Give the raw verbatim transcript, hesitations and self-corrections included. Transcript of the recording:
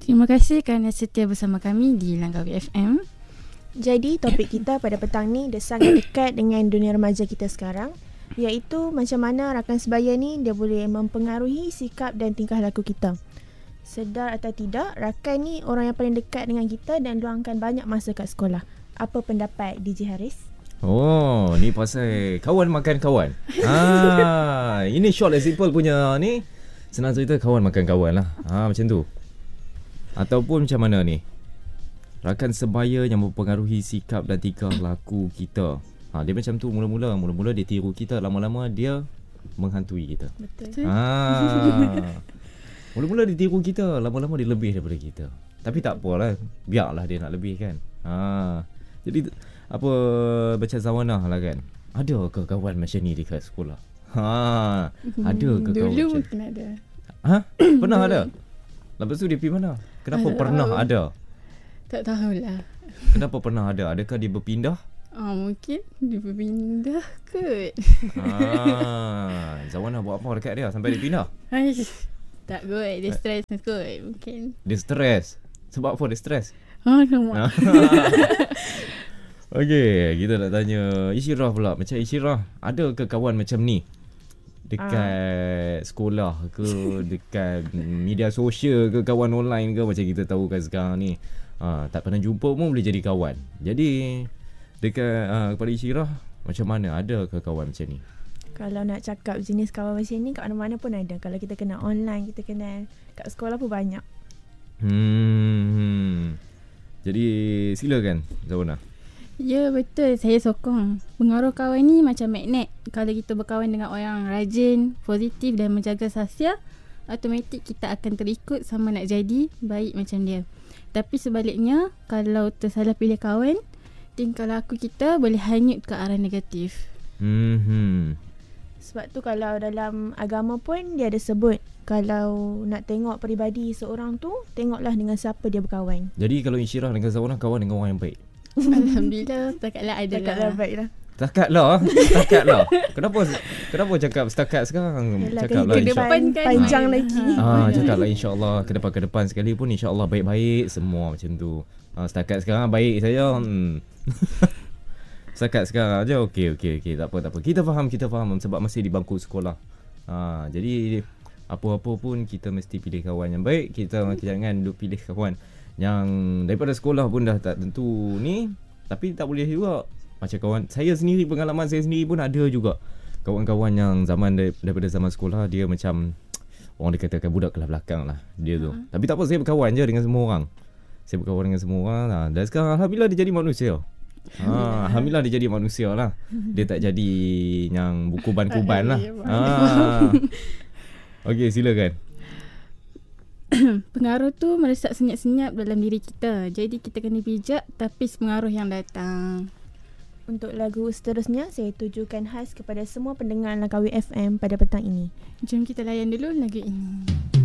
Terima kasih kerana setia bersama kami di Langkawi F M. Jadi topik kita pada petang ni dia sangat dekat dengan dunia remaja kita sekarang, iaitu macam mana rakan sebaya ni dia boleh mempengaruhi sikap dan tingkah laku kita. Sedar atau tidak, rakan ni orang yang paling dekat dengan kita dan luangkan banyak masa kat sekolah. Apa pendapat D J Haris? Oh, ni pasal kawan makan kawan. Ah, ini short and simple punya ni. Senang cerita kawan makan kawan lah. Ah, macam tu. Ataupun macam mana ni? Rakan sebaya yang mempengaruhi sikap dan tingkah laku kita. Ha, dia macam tu mula-mula. Mula-mula dia tiru kita. Lama-lama dia menghantui kita. Betul. Ha. Mula-mula dia tiru kita. Lama-lama dia lebih daripada kita. Tapi tak apalah. Biarlah dia nak lebih kan. Ha. Jadi apa macam Zawanah lah kan. Ada ke kawan macam ni dekat sekolah? Ha. Ada ke kawan Dulu macam mungkin ada. Ha? Pernah ada? Lepas tu dia pergi mana? Kenapa Tak pernah tahu. ada? Tak tahulah. Kenapa pernah ada? Adakah dia berpindah? Oh, mungkin dia berpindah kot. Ah, Zawana buat apa dekat dia sampai dia pindah? Aish, tak kot. Dia stres kot. Mungkin. Dia stres. Sebab apa dia stres? Oh, lama. Okey, kita nak tanya Isyirah pula. Macam Isyirah, ada ke kawan macam ni? Dekat sekolah ke, dekat media sosial ke, kawan online ke, macam kita tahu kan sekarang ni. Ha, tak pernah jumpa pun boleh jadi kawan. Jadi dekat uh, kepada Isyirah, macam mana, ada ke kawan macam ni? Kalau nak cakap jenis kawan macam ni, kat mana-mana pun ada. Kalau kita kenal online, kita kenal kat sekolah pun banyak. Hmm. Jadi silakan Zawana. Ya, betul. Saya sokong. Pengaruh kawan ni macam magnet. Kalau kita berkawan dengan orang rajin, positif dan menjaga sahsia, automatik kita akan terikut sama nak jadi baik macam dia. Tapi sebaliknya, kalau tersalah pilih kawan, tingkah laku kita boleh hanyut ke arah negatif. Hmm. Sebab tu kalau dalam agama pun dia ada sebut, kalau nak tengok peribadi seorang tu, tengoklah dengan siapa dia berkawan. Jadi kalau Isyirah dengan Zawana kawan dengan orang yang baik. Alhamdulillah, setakat lah ada Takatlah lah. baik lah. Setakat lah. Setakat lah. Kenapa kenapa cakap setakat sekarang? Yalah, Cakap lah kehidupan insya- Depan kan panjang main. lagi. Ah, cakap lah insya-Allah ke depan ke depan sekali pun insya-Allah baik-baik semua macam tu. Ah, setakat sekarang baik saja. Hmm. Setakat sekarang aja okey okey okey tak apa tak apa. Kita faham kita faham sebab masih di bangku sekolah. Ah, jadi apa-apa pun kita mesti pilih kawan yang baik. Kita jangan duk pilih kawan yang daripada sekolah pun dah tak tentu ni, tapi tak boleh juga. Macam kawan saya sendiri, pengalaman saya sendiri pun ada juga kawan-kawan yang zaman daripada zaman sekolah dia macam orang dikatakan budak kelas belakang lah dia tu. Uh-huh. Tapi tak apa, saya berkawan je dengan semua orang. Saya berkawan dengan semua orang lah. Dan sekarang alhamdulillah dia jadi manusia. Ha, alhamdulillah dia jadi manusia lah. Dia tak jadi yang bukuban-kuban lah. Ha. Okey, silakan. Pengaruh tu meresap senyap-senyap dalam diri kita. Jadi kita kena bijak tapi pengaruh yang datang. Untuk lagu seterusnya, saya tujukan khas kepada semua pendengar Langkawi F M pada petang ini. Jom kita layan dulu lagu ini.